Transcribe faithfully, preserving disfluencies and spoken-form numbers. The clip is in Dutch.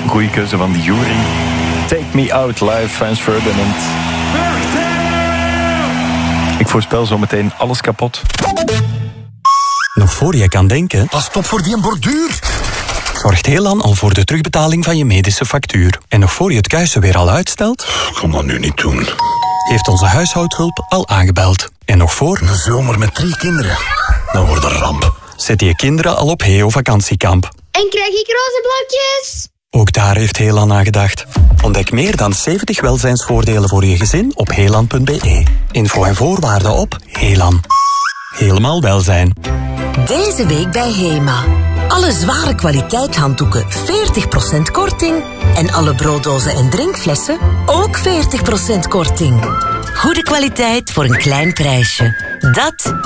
Goeie keuze van de jury. Take Me Out live, Frans Ferdinand. Ik voorspel zometeen alles kapot. Nog voor je kan denken... Pas op voor die borduur. Zorgt Helan al voor de terugbetaling van je medische factuur. En nog voor je het kuisen weer al uitstelt... Ik kan dat nu niet doen. Heeft onze huishoudhulp al aangebeld. En nog voor... Een zomer met drie kinderen. Dan wordt een ramp. Zet je kinderen al op Heo vakantiekamp. En krijg ik roze blokjes? Ook daar heeft Helan aan gedacht. Ontdek meer dan zeventig welzijnsvoordelen voor je gezin op helan punt b e. Info en voorwaarden op Helan. Helemaal welzijn. Deze week bij Hema. Alle zware kwaliteit handdoeken veertig procent korting. En alle brooddozen en drinkflessen ook veertig procent korting. Goede kwaliteit voor een klein prijsje. Dat